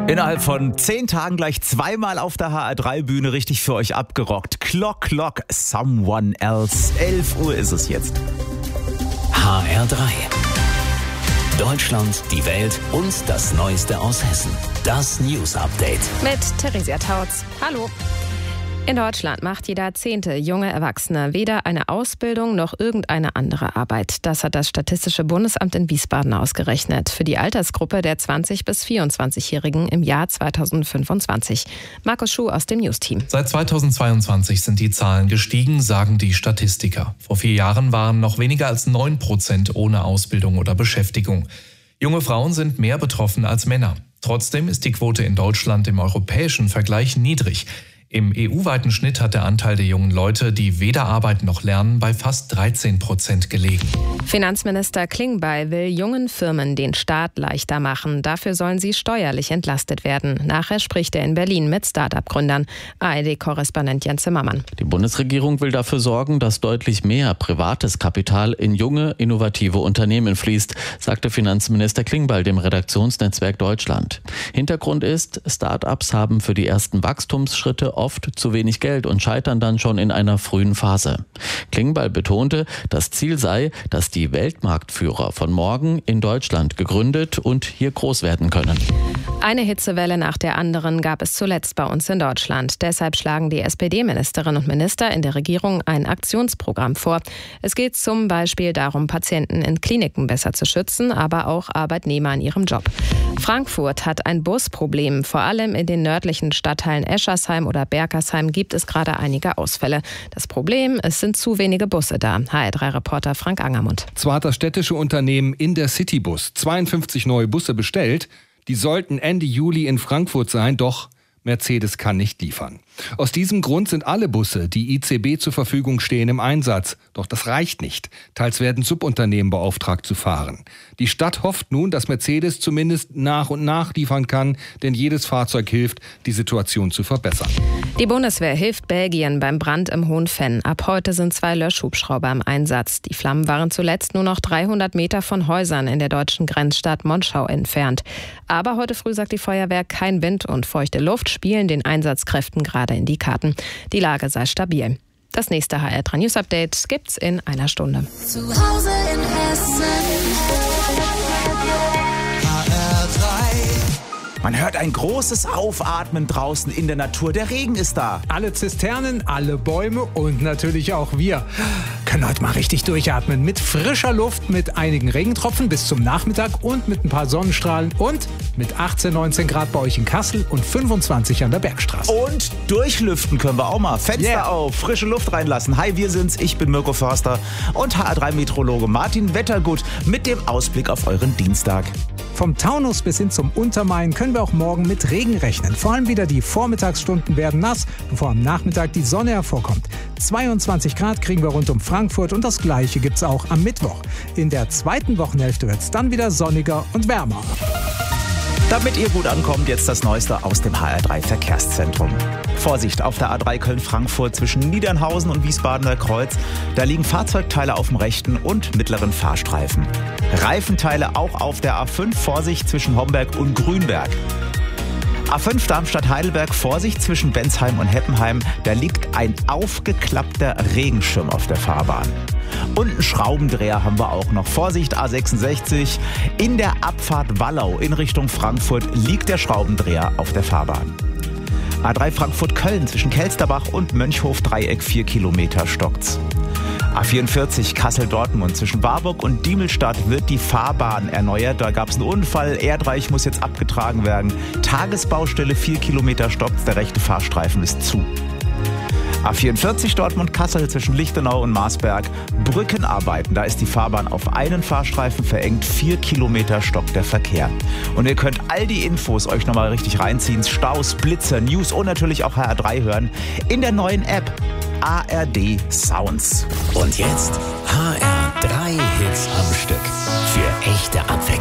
Innerhalb von 10 Tagen gleich zweimal auf der HR3-Bühne richtig für euch abgerockt. Clock, Someone Else. 11 Uhr ist es jetzt. HR3. Deutschland, die Welt und das Neueste aus Hessen. Das News Update. Mit Theresia Tautz. Hallo. In Deutschland macht jeder 10. junge Erwachsene weder eine Ausbildung noch irgendeine andere Arbeit. Das hat das Statistische Bundesamt in Wiesbaden ausgerechnet. Für die Altersgruppe der 20- bis 24-Jährigen im Jahr 2025. Markus Schuh aus dem News-Team. Seit 2022 sind die Zahlen gestiegen, sagen die Statistiker. Vor 4 Jahren waren noch weniger als 9% ohne Ausbildung oder Beschäftigung. Junge Frauen sind mehr betroffen als Männer. Trotzdem ist die Quote in Deutschland im europäischen Vergleich niedrig. Im EU-weiten Schnitt hat der Anteil der jungen Leute, die weder arbeiten noch lernen, bei fast 13% gelegen. Finanzminister Klingbeil will jungen Firmen den Start leichter machen. Dafür sollen sie steuerlich entlastet werden. Nachher spricht er in Berlin mit Start-up-Gründern. ARD-Korrespondent Jens Zimmermann. Die Bundesregierung will dafür sorgen, dass deutlich mehr privates Kapital in junge, innovative Unternehmen fließt, sagte Finanzminister Klingbeil dem Redaktionsnetzwerk Deutschland. Hintergrund ist, Start-ups haben für die ersten Wachstumsschritte oft zu wenig Geld und scheitern dann schon in einer frühen Phase. Klingbeil betonte, das Ziel sei, dass die Weltmarktführer von morgen in Deutschland gegründet und hier groß werden können. Eine Hitzewelle nach der anderen gab es zuletzt bei uns in Deutschland. Deshalb schlagen die SPD-Ministerinnen und Minister in der Regierung ein Aktionsprogramm vor. Es geht zum Beispiel darum, Patienten in Kliniken besser zu schützen, aber auch Arbeitnehmer in ihrem Job. Frankfurt hat ein Busproblem. Vor allem in den nördlichen Stadtteilen Eschersheim oder Bergersheim gibt es gerade einige Ausfälle. Das Problem, es sind zu wenige Busse da. HR3-Reporter Frank Angermund. Zwar hat das städtische Unternehmen Intercitybus 52 neue Busse bestellt. Die sollten Ende Juli in Frankfurt sein, doch Mercedes kann nicht liefern. Aus diesem Grund sind alle Busse, die ICB zur Verfügung stehen, im Einsatz. Doch das reicht nicht. Teils werden Subunternehmen beauftragt zu fahren. Die Stadt hofft nun, dass Mercedes zumindest nach und nach liefern kann, denn jedes Fahrzeug hilft, die Situation zu verbessern. Die Bundeswehr hilft Belgien beim Brand im Hohenfenn. Ab heute sind 2 Löschhubschrauber im Einsatz. Die Flammen waren zuletzt nur noch 300 Meter von Häusern in der deutschen Grenzstadt Monschau entfernt. Aber heute früh sagt die Feuerwehr, kein Wind und feuchte Luft spielen den Einsatzkräften gerade in die Karten. Die Lage sei stabil. Das nächste HR3 News Update gibt's in einer Stunde. Zu Hause in Hessen. Man hört ein großes Aufatmen draußen in der Natur. Der Regen ist da. Alle Zisternen, alle Bäume und natürlich auch wir können heute mal richtig durchatmen. Mit frischer Luft, mit einigen Regentropfen bis zum Nachmittag und mit ein paar Sonnenstrahlen und mit 18, 19 Grad bei euch in Kassel und 25 an der Bergstraße. Und durchlüften können wir auch mal. Fenster auf, frische Luft reinlassen. Hi, wir sind's. Ich bin Mirko Förster und HR3-Meteorologe Martin Wettergut mit dem Ausblick auf euren Dienstag. Vom Taunus bis hin zum Untermain können wir auch morgen mit Regen rechnen. Vor allem wieder die Vormittagsstunden werden nass, bevor am Nachmittag die Sonne hervorkommt. 22 Grad kriegen wir rund um Frankfurt und das Gleiche gibt's auch am Mittwoch. In der zweiten Wochenhälfte wird's dann wieder sonniger und wärmer. Damit ihr gut ankommt, jetzt das Neueste aus dem HR3 Verkehrszentrum. Vorsicht auf der A3 Köln-Frankfurt zwischen Niedernhausen und Wiesbadener Kreuz. Da liegen Fahrzeugteile auf dem rechten und mittleren Fahrstreifen. Reifenteile auch auf der A5. Vorsicht zwischen Homberg und Grünberg. A5 Darmstadt-Heidelberg, Vorsicht zwischen Bensheim und Heppenheim. Da liegt ein aufgeklappter Regenschirm auf der Fahrbahn. Und einen Schraubendreher haben wir auch noch. Vorsicht A66. In der Abfahrt Wallau in Richtung Frankfurt liegt der Schraubendreher auf der Fahrbahn. A3 Frankfurt-Köln zwischen Kelsterbach und Mönchhof-Dreieck 4 Kilometer stockt's. A44 Kassel-Dortmund zwischen Warburg und Diemelstadt wird die Fahrbahn erneuert. Da gab es einen Unfall. Erdreich muss jetzt abgetragen werden. Tagesbaustelle 4 Kilometer stockt's. Der rechte Fahrstreifen ist zu. A44 Dortmund-Kassel zwischen Lichtenau und Marsberg. Brückenarbeiten, da ist die Fahrbahn auf einen Fahrstreifen verengt. 4 Kilometer stockt der Verkehr. Und ihr könnt all die Infos euch nochmal richtig reinziehen. Staus, Blitzer, News und natürlich auch HR3 hören in der neuen App ARD Sounds. Und jetzt HR3 Hits am Stück. Für echte Abwechslung.